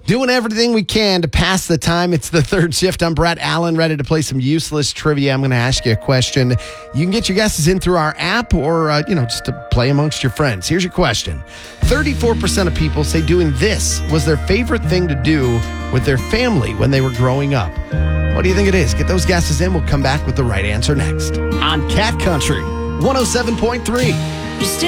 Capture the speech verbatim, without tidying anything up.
Doing everything we can to pass the time. It's the third shift. I'm Brett Allen, ready to play some useless trivia. I'm going to ask you a question. You can get your guesses in through our app or, uh, you know, just to play amongst your friends. Here's your question. thirty-four percent of people say doing this was their favorite thing to do with their family when they were growing up. What do you think it is? Get those guesses in. We'll come back with the right answer next on Cat Country one oh seven point three.